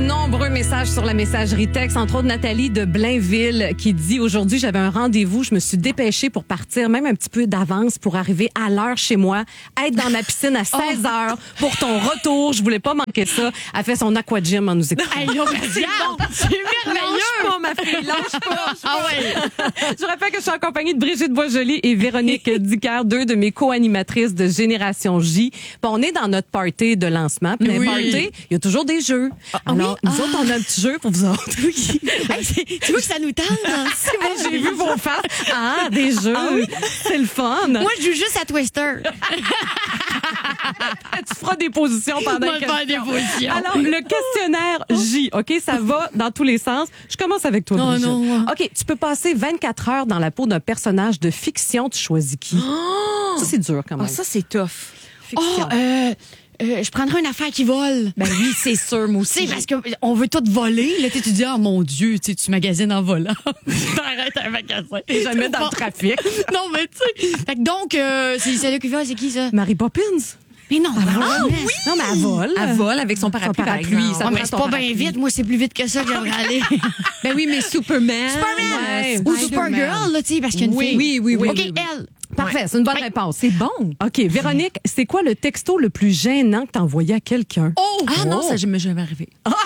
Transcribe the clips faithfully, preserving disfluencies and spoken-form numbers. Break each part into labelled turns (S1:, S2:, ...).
S1: nombreux messages sur la messagerie texte, entre autres Nathalie de Blainville qui dit « Aujourd'hui, j'avais un rendez-vous, je me suis dépêchée pour partir, même un petit peu d'avance pour arriver à l'heure chez moi, être dans ma piscine à seize heures pour ton retour. Je voulais pas manquer ça. » Elle fait son aqua gym en nous écoutant.
S2: Hey, là, c'est bon. C'est merveilleux.
S1: Lâche pas, ma fille, lâche pas.
S2: Ah ouais.
S1: Je rappelle que je suis en compagnie de Brigitte Boisjoli et Véronique Dicker, deux de mes co-animatrices de Génération J. Bon, on est dans notre party de lancement. Puis dans
S2: Oui.
S1: le party, il y a toujours des jeux.
S2: Ah,
S1: Alors,
S2: oui?
S1: nous
S2: Ah.
S1: autres, on a un petit jeu pour vous autres. Oui.
S2: Hey, c'est- tu vois que ça nous tente, hein?
S1: J'ai vu vos faces. Ah, des jeux.
S2: Ah oui?
S1: C'est le fun.
S2: Moi, je joue juste à Twister.
S1: Tu feras des positions pendant
S2: Moi,
S1: une
S2: je vais faire des
S1: question.
S2: positions.
S1: Alors, le questionnaire J, OK, ça va dans tous les sens. Je commence avec toi,
S2: Oh
S1: Brigitte.
S2: non, ouais.
S1: OK, tu peux passer vingt-quatre heures dans la peau d'un personnage de fiction. Tu choisis qui? Ça, c'est dur quand même.
S3: Ah, ça, c'est tough.
S2: Oh,
S1: Fiction.
S2: euh, euh, je prendrais une affaire qui vole.
S3: Ben oui, c'est sûr, moi
S2: Tu sais,
S3: aussi.
S2: parce qu'on veut tout voler. Là, tu sais, tu dis, oh mon Dieu, tu sais, tu magasines en volant. T'arrêtes un magasin.
S1: T'es jamais dans le
S2: Bon.
S1: trafic.
S2: Non, mais tu sais. Fait que donc, euh, c'est celle-là qui vole, c'est qui ça?
S1: Mary Poppins.
S2: Mais non,
S1: Ah oui? Non, mais elle vole.
S3: Elle vole avec son parapluie,
S1: Son
S3: par
S1: parapluie,
S3: exemple.
S1: ça
S2: Ah,
S1: prend
S2: mais c'est
S1: ton
S2: pas bien
S1: parapluie.
S2: vite. Moi, c'est plus vite que ça que j'aimerais aller.
S3: Ben oui, mais Superman.
S2: Superman!
S1: Ouais.
S2: Ou
S3: Spider-Man.
S2: Supergirl, là, tu sais, parce qu'il y a une
S3: Oui,
S2: fille.
S3: oui, oui, oui,
S2: OK,
S3: oui, oui.
S2: elle.
S1: Parfait, c'est une bonne
S2: Ouais.
S1: réponse.
S3: C'est bon.
S1: OK, Véronique, c'est quoi le texto le plus gênant que t'as envoyé à quelqu'un?
S2: Oh!
S3: Ah non,
S1: Oh.
S3: ça m'est jamais arrivé.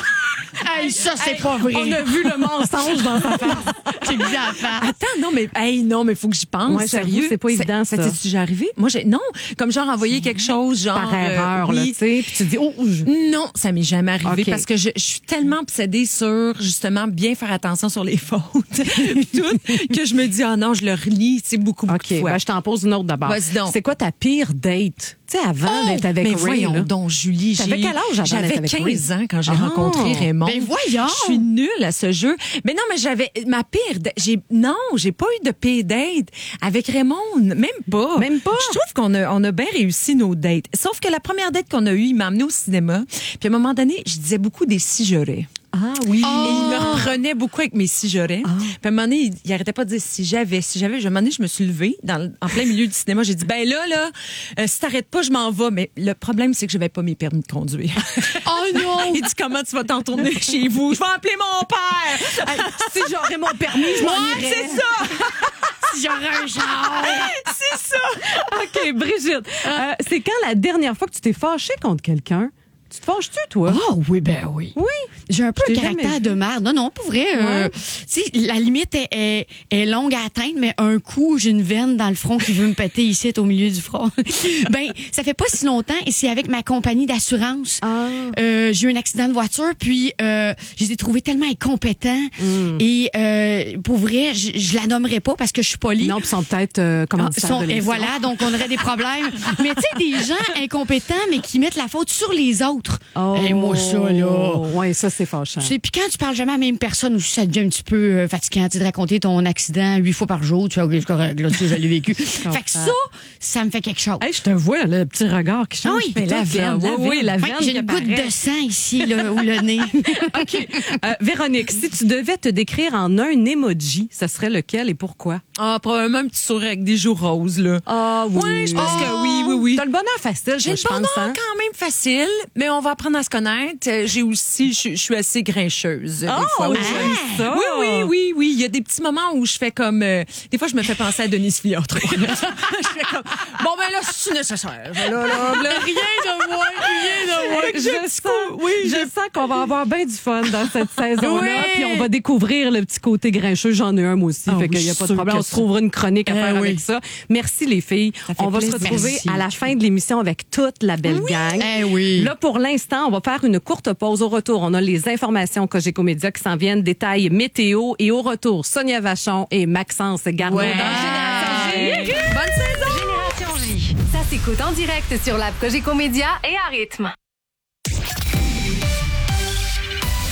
S2: Hey, ça, c'est pas vrai.
S1: On a vu le mensonge dans sa face.
S2: J'ai vu la face.
S3: Attends, non, mais, hey, non, mais faut que j'y pense.
S1: Ouais, j'avoue,
S3: sérieux.
S1: c'est pas évident, ça.
S3: Ça t'est déjà arrivé? Moi, j'ai, non. Comme genre envoyer quelque chose, genre.
S1: Par
S3: euh,
S1: erreur, là,
S3: oui.
S1: tu sais. Puis tu dis, oh, je...
S3: Non, ça m'est jamais arrivé
S1: OK.
S3: parce que je, je suis tellement obsédée sur justement bien faire attention sur les fautes puis tout que je me dis ah non, je le relis, tu sais beaucoup beaucoup
S1: OK,
S3: de fois.
S1: ben, je t'en pose une autre d'abord.
S3: Vas-y donc.
S1: C'est quoi ta pire date? Tu sais, avant
S3: Oh,
S1: d'être avec
S3: mais
S1: Ray,
S3: voyons
S1: là.
S3: donc, Julie.
S1: T'avais
S3: j'ai-
S1: quel âge avant d'être
S3: J'avais
S1: avec
S3: quinze
S1: Ray?
S3: ans quand j'ai
S1: Ah.
S3: rencontré Raymond.
S2: Ben voyons.
S3: Je suis nulle à ce jeu. Mais non, mais j'avais ma pire. da- J'ai non, j'ai pas eu de pire date avec Raymond, même pas.
S1: Même pas?
S3: Je trouve qu'on a on a bien réussi nos dates. Sauf que la première date qu'on a eue, il m'a amené au cinéma. Puis à un moment donné, je disais beaucoup des si j'aurais.
S1: Ah oui.
S3: Et il me reprenait beaucoup avec mes si j'aurais. Puis à un moment donné, il, il arrêtait pas de dire si j'avais, si j'avais. À un moment donné, je me suis levée dans, le- en plein milieu du cinéma. J'ai dit, ben là, là, euh, si t'arrêtes pas, je m'en vais. Mais le problème, c'est que j'avais pas mes permis de conduire.
S2: Oh non!
S3: Il dit, comment tu vas t'en tourner chez vous? Je vais appeler mon père.
S1: Hey, si j'aurais mon permis, je m'en
S3: Ouais,
S1: irais.
S3: c'est ça.
S2: Si j'aurais un genre.
S3: C'est ça.
S1: OK, Brigitte, euh, c'est quand la dernière fois que tu t'es fâchée contre quelqu'un? Tu te fâches-tu, toi?
S2: Oh oui, ben oui.
S1: Oui.
S2: J'ai un peu
S1: Je
S2: un
S1: t'ai
S2: caractère
S1: jamais
S2: de merde. Non, non, pour vrai. euh,
S1: Ouais.
S2: tu sais, la limite est, est, est longue à atteindre, mais un coup, j'ai une veine dans le front qui veut me péter ici, au milieu du front. Ben, ça fait pas si longtemps, et c'est avec ma compagnie d'assurance.
S1: Ah.
S2: Euh, j'ai eu un accident de voiture, puis euh, je les ai trouvés tellement incompétents.
S1: Mm.
S2: Et euh, pour vrai, je, je la nommerai pas parce que je suis polie.
S1: Non, puis sont peut-être euh, comment
S2: Ah, sont- et voilà, donc on aurait des problèmes. Mais tu sais, des gens incompétents, mais qui mettent la faute sur les autres.
S1: Oh.
S2: Et moi, ça, là.
S1: Oui, ça, c'est fâchant.
S2: Tu sais, puis quand tu parles jamais à la même personne, aussi, ça devient un petit peu euh, fatigant, tu sais, de raconter ton accident huit fois par jour, tu vois, ok, c'est correct, là, tu sais, je l'ai vécu. Fait que ça, ça me fait quelque chose.
S1: Hey, je te vois, là, le petit regard qui change.
S2: Ah oui,
S1: Puis
S2: la
S1: tout,
S2: veine,
S1: là.
S2: la
S1: Oui, oui,
S2: veine.
S1: la
S2: Ouais,
S1: veine
S2: j'ai
S1: qui
S2: une goutte
S1: apparaît.
S2: de sang ici, là, ou le nez.
S1: OK. Euh, Véronique, si tu devais te décrire en un emoji, ça serait lequel et pourquoi?
S3: Ah, probablement un petit sourire avec des joues roses, là.
S1: Ah oui.
S3: Ouais, je pense que oui, oui, oui.
S1: T'as le bonheur facile,
S3: J'ai
S1: je
S3: le
S1: pense.
S3: bonheur
S1: hein?
S3: quand même facile, mais on va apprendre à se connaître. Euh, J'ai aussi, je je suis assez grincheuse. Des
S1: Oh,
S3: fois, oui.
S1: j'aime ça.
S3: Oui, oui, oui, oui. Il y a des petits moments où je fais comme, euh, des fois, je me fais penser à Denise Filiatro. je fais comme, bon, ben là, c'est nécessaire. Là, là, là,
S2: Rien de moi, rien de moi.
S1: Je sens, oui, je sens qu'on va avoir bien du fun dans cette saison-là.
S2: Oui.
S1: Puis on va découvrir le petit côté grincheux. J'en ai un, moi aussi.
S3: Ah
S1: fait qu'il
S3: oui,
S1: n'y a pas de
S3: sûr
S1: problème.
S3: que
S1: On se
S3: ça.
S1: trouvera une chronique à
S2: Eh
S1: faire
S2: oui.
S1: avec ça. Merci, les filles.
S3: Ça fait
S1: On va se
S3: plaisir.
S1: retrouver
S2: Merci.
S1: à la fin de l'émission avec toute la belle gang.
S2: Eh oui.
S1: Là, pour l'instant, on va faire une courte pause. Au retour, on a les informations Cogeco Média qui s'en viennent, détails météo. Et au retour, Sonia Vachon et Maxence Gardot
S3: Ouais.
S1: dans Génération J.
S3: Bonne saison!
S4: Génération J. Ça s'écoute en direct sur l'app Cogeco Média et à rythme.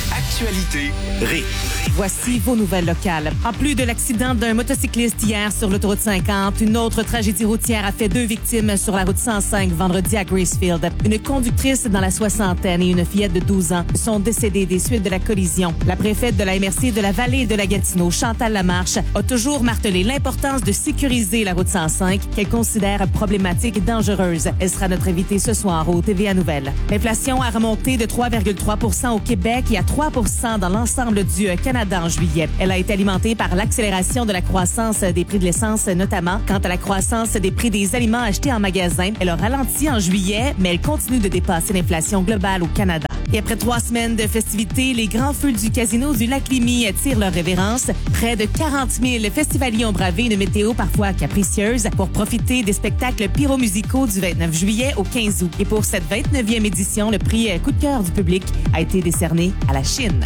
S5: L'actualité rythme.
S6: Voici vos nouvelles locales. En plus de l'accident d'un motocycliste hier sur l'autoroute cinquante, une autre tragédie routière a fait deux victimes sur la route cent cinq vendredi à Gracefield. Une conductrice dans la soixantaine et une fillette de douze ans sont décédées des suites de la collision. La préfète de la M R C de la Vallée de la Gatineau, Chantal Lamarche, a toujours martelé l'importance de sécuriser la route cent cinq qu'elle considère problématique et dangereuse. Elle sera notre invitée ce soir au T V A Nouvelles. L'inflation a remonté de trois virgule trois pour cent au Québec et à trois pour cent dans l'ensemble du Canada en juillet. Elle a été alimentée par l'accélération de la croissance des prix de l'essence, notamment. Quant à la croissance des prix des aliments achetés en magasin, elle a ralenti en juillet, mais elle continue de dépasser l'inflation globale au Canada. Et après trois semaines de festivités, les grands feux du casino du Lac-Lémy tirent leur révérence. Près de quarante mille festivaliers ont bravé une météo parfois capricieuse pour profiter des spectacles pyromusicaux du vingt-neuf juillet au quinze août. Et pour cette vingt-neuvième édition, le prix coup de cœur du public a été décerné à la Chine.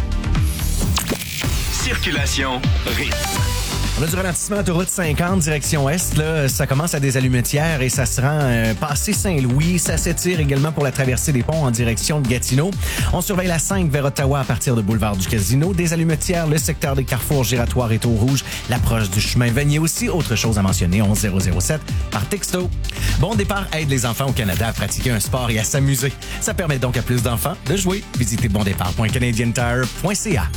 S5: Circulation rythme.
S7: On a du ralentissement autoroute cinquante, direction Est. Là, ça commence à des allumetières et ça se rend euh, passé Saint-Louis. Ça s'étire également pour la traversée des ponts en direction de Gatineau. On surveille la cinq vers Ottawa à partir de boulevard du Casino. Des allumetières, le secteur des carrefours giratoires est au rouge. L'approche du chemin Vanier aussi. Autre chose à mentionner, onze zéro zéro sept par texto. Bon départ aide les enfants au Canada à pratiquer un sport et à s'amuser. Ça permet donc à plus d'enfants de jouer. Visitez bondépart point canadian tire point c a.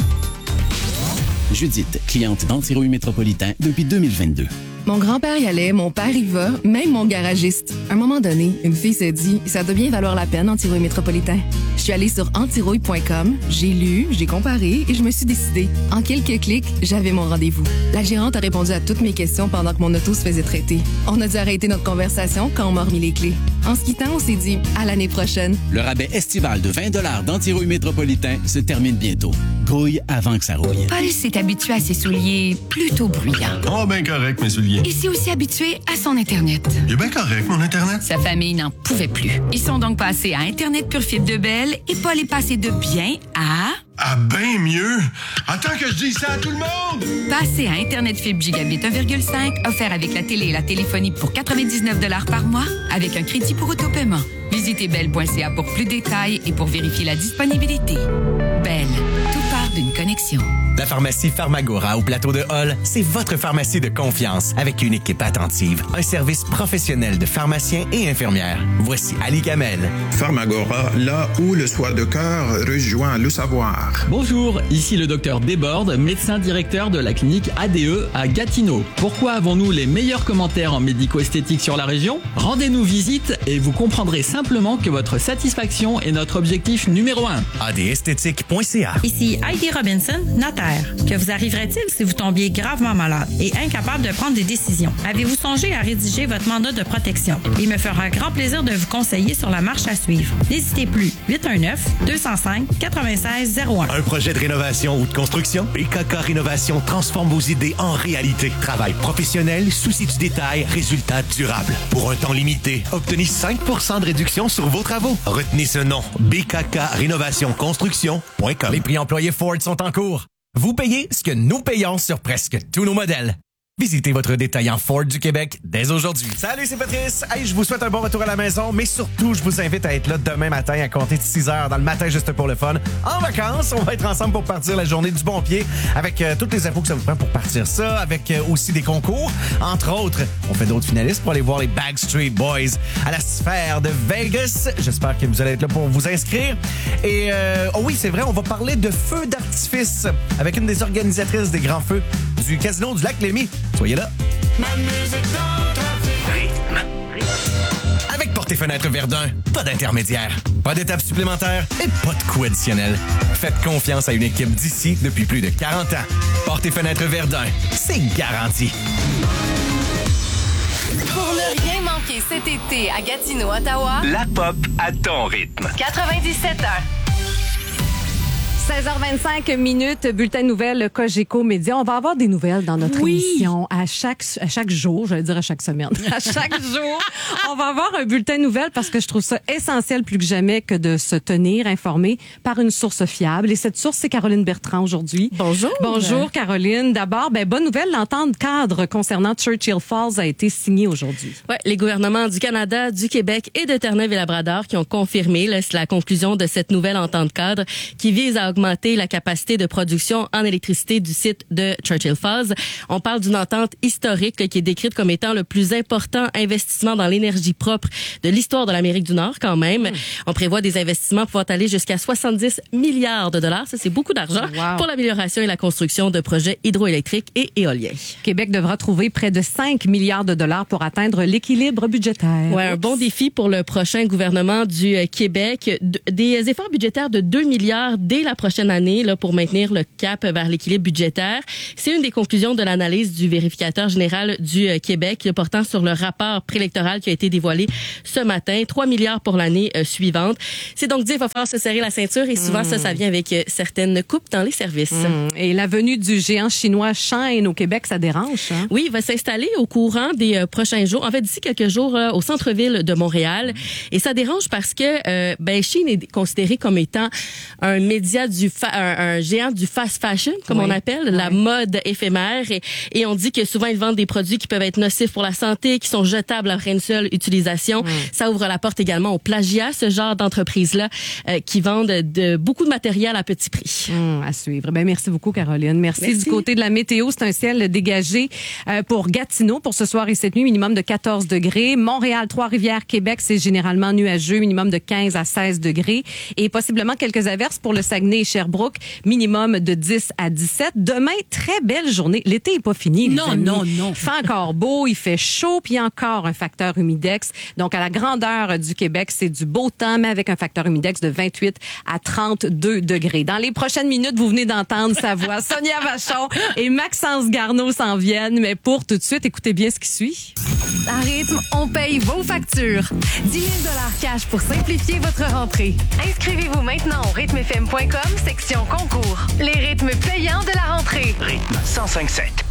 S8: Judith, cliente d'Antirouille Métropolitain depuis deux mille vingt-deux.
S9: Mon grand-père y allait, mon père y va, même mon garagiste. À un moment donné, une fille s'est dit « ça doit bien valoir la peine, Antirouille Métropolitain ». Je suis allée sur antirouille point com, j'ai lu, j'ai comparé et je me suis décidée. En quelques clics, j'avais mon rendez-vous. La gérante a répondu à toutes mes questions pendant que mon auto se faisait traiter. On a dû arrêter notre conversation quand on m'a remis les clés. En se quittant, on s'est dit « à l'année prochaine ».
S8: Le rabais estival de vingt dollars d'Antirouille Métropolitain se termine bientôt. Grouille avant que ça rouille.
S10: Paul s'est habitué à ses souliers plutôt bruyants.
S11: Oh, ben correct, mes souliers.
S10: Et s'est aussi habitué à son Internet.
S11: Il est bien correct, mon Internet.
S10: Sa famille n'en pouvait plus. Ils sont donc passés à Internet pure fibre de Bell et Paul est passé de bien à...
S11: Ah, bien mieux! Attends que je dise ça à tout le monde!
S10: Passez à Internet fibre gigabit un virgule cinq, offert avec la télé et la téléphonie pour quatre-vingt-dix-neuf dollars par mois, avec un crédit pour autopaiement. Visitez bell point c a pour plus de détails et pour vérifier la disponibilité. Bell, tout part d'une connexion.
S7: La pharmacie Pharmagora au plateau de Hall, c'est votre pharmacie de confiance avec une équipe attentive, un service professionnel de pharmaciens et infirmières. Voici Ali Kamel.
S12: Pharmagora, là où le soin de cœur rejoint le savoir.
S13: Bonjour, ici le docteur Desbordes, médecin directeur de la clinique A D E à Gatineau. Pourquoi avons-nous les meilleurs commentaires en médico-esthétique sur la région? Rendez-nous visite et vous comprendrez simplement que votre satisfaction est notre objectif numéro un.
S7: a d esthétique point c a.
S14: Ici Heidi Robinson, notaire. Que vous arriverait-il si vous tombiez gravement malade et incapable de prendre des décisions? Avez-vous songé à rédiger votre mandat de protection? Il me fera grand plaisir de vous conseiller sur la marche à suivre. N'hésitez plus. huit un neuf, deux zéro cinq, neuf six zéro un.
S7: Un projet de rénovation ou de construction? B K K Rénovation transforme vos idées en réalité. Travail professionnel, souci du détail, résultat durable. Pour un temps limité, obtenez cinq pour cent de réduction sur vos travaux. Retenez ce nom, b k k rénovation construction point com. Les prix employés Ford sont en cours. Vous payez ce que nous payons sur presque tous nos modèles. Visitez votre détaillant Ford du Québec dès aujourd'hui. Salut, c'est Patrice. Hey, je vous souhaite un bon retour à la maison, mais surtout, je vous invite à être là demain matin à compter de six heures dans le matin juste pour le fun. En vacances, on va être ensemble pour partir la journée du bon pied avec euh, toutes les infos que ça vous prend pour partir ça, avec euh, aussi des concours. Entre autres, on fait d'autres finalistes pour aller voir les Backstreet Boys à la Sphère de Vegas. J'espère que vous allez être là pour vous inscrire. Et euh, oh oui, c'est vrai, on va parler de feux d'artifice avec une des organisatrices des grands feux du Casino du Lac-Lémy. Soyez là.
S5: Ma musique dans ton rythme.
S7: Avec Porte et Fenêtres Verdun, pas d'intermédiaire, pas d'étape supplémentaire et pas de coût additionnel. Faites confiance à une équipe d'ici depuis plus de quarante ans. Porte et Fenêtres Verdun, c'est garanti.
S4: Pour ne rien manquer cet été à Gatineau, Ottawa,
S5: La pop à ton rythme.
S4: quatre-vingt-dix-sept heures.
S1: seize heures vingt-cinq minutes, bulletin de nouvelles Cogeco Média. On va avoir des nouvelles dans notre
S2: Oui.
S1: émission à chaque, à chaque jour, j'allais dire à chaque semaine. À chaque jour, on va avoir un bulletin de nouvelles parce que je trouve ça essentiel plus que jamais que de se tenir informé par une source fiable. Et cette source, c'est Caroline Bertrand aujourd'hui.
S15: Bonjour.
S1: Bonjour Caroline. D'abord, ben, bonne nouvelle, l'entente cadre concernant Churchill Falls a été signée aujourd'hui.
S15: Ouais, les gouvernements du Canada, du Québec et de Terre-Neuve-et-Labrador qui ont confirmé là, la conclusion de cette nouvelle entente cadre qui vise à augmenter la capacité de production en électricité du site de Churchill Falls. On parle d'une entente historique là, qui est décrite comme étant le plus important investissement dans l'énergie propre de l'histoire de l'Amérique du Nord quand même. Mmh. On prévoit des investissements pouvant aller jusqu'à soixante-dix milliards de dollars. Ça, c'est beaucoup d'argent wow. pour l'amélioration et la construction de projets hydroélectriques et éoliens.
S1: Québec devra trouver près de cinq milliards de dollars pour atteindre l'équilibre budgétaire.
S15: Ouais, un bon défi pour le prochain gouvernement du euh, Québec. D- des efforts budgétaires de deux milliards dès la prochaine année là, pour maintenir le cap vers l'équilibre budgétaire. C'est une des conclusions de l'analyse du vérificateur général du euh, Québec portant sur le rapport préélectoral qui a été dévoilé ce matin. trois milliards pour l'année euh, suivante. C'est donc dit, il va falloir se serrer la ceinture et souvent mmh. ça, ça vient avec euh, certaines coupes dans les services.
S1: Mmh. Et la venue du géant chinois Shein au Québec, ça dérange, hein?
S15: Oui, il va s'installer au courant des euh, prochains jours. En fait, d'ici quelques jours euh, au centre-ville de Montréal. Et ça dérange parce que euh, ben Shein est considéré comme étant un média du fa- un, un géant du fast fashion, comme oui. on appelle, oui. la mode éphémère. Et, et on dit que souvent ils vendent des produits qui peuvent être nocifs pour la santé, qui sont jetables après une seule utilisation. Oui. Ça ouvre la porte également au plagiat, ce genre d'entreprise-là euh, qui vendent de beaucoup de matériel à petit prix.
S1: Mmh, à suivre. Ben merci beaucoup Caroline. Merci. merci. Du côté de la météo, c'est un ciel dégagé euh, pour Gatineau pour ce soir et cette nuit, minimum de quatorze degrés. Montréal, Trois-Rivières, Québec, c'est généralement nuageux, minimum de quinze à seize degrés. Et possiblement quelques averses pour le Saguenay et Sherbrooke, minimum de dix à dix-sept. Demain, très belle journée. L'été est pas fini.
S2: Non, non, non.
S1: Il fait encore beau, il fait chaud, puis encore un facteur humidex. Donc, à la grandeur du Québec, c'est du beau temps, mais avec un facteur humidex de vingt-huit à trente-deux degrés. Dans les prochaines minutes, vous venez d'entendre sa voix. Sonia Vachon et Maxence Garneau s'en viennent, mais pour tout de suite, écoutez bien ce qui suit.
S4: À Rythme, on paye vos factures. dix mille dollars cash pour simplifier votre rentrée. Inscrivez-vous maintenant au rythme f m point com, section concours. Les rythmes payants de la rentrée.
S5: Rythme cent cinq sept.